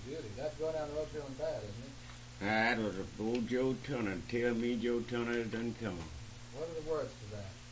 beauty. That's going down the road feeling bad, isn't it? That was old Joe Turner. Tell me Joe Turner done come. What are the words to that?